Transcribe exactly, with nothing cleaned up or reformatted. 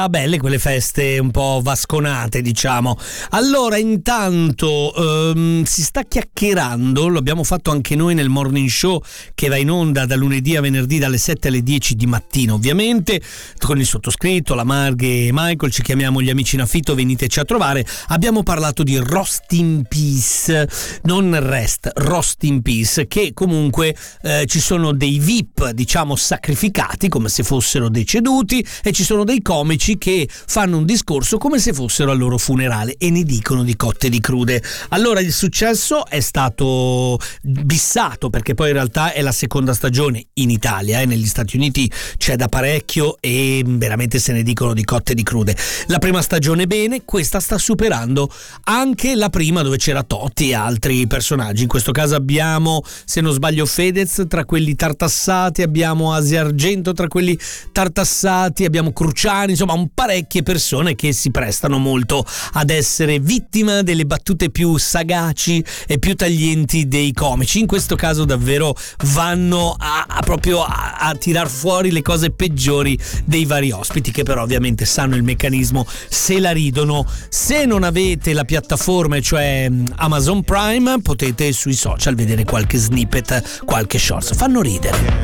Ah, belle quelle feste un po' vasconate, diciamo. Allora, intanto ehm, si sta chiacchierando, lo abbiamo fatto anche noi nel morning show che va in onda da lunedì a venerdì dalle sette alle dieci di mattina, ovviamente, con il sottoscritto, la Marghe e Michael, ci chiamiamo gli amici in affitto, veniteci a trovare. Abbiamo parlato di Roast in Peace, non Rest, Roast in Peace, che comunque eh, ci sono dei V I P, diciamo, sacrificati come se fossero deceduti, e ci sono dei comici che fanno un discorso come se fossero al loro funerale e ne dicono di cotte e di crude. Allora il successo è stato bissato, perché poi in realtà è la seconda stagione in Italia, eh. Negli Stati Uniti c'è da parecchio e veramente se ne dicono di cotte e di crude. La prima stagione bene, questa sta superando anche la prima, dove c'era Totti e altri personaggi. In questo caso abbiamo, se non sbaglio, Fedez tra quelli tartassati, abbiamo Asia Argento tra quelli tartassati, abbiamo Cruciani, insomma un parecchie persone che si prestano molto ad essere vittima delle battute più sagaci e più taglienti dei comici. In questo caso davvero vanno a, a proprio a, a tirar fuori le cose peggiori dei vari ospiti, che però ovviamente sanno il meccanismo, se la ridono. Se non avete la piattaforma, cioè Amazon Prime, potete sui social vedere qualche snippet, qualche shorts, fanno ridere.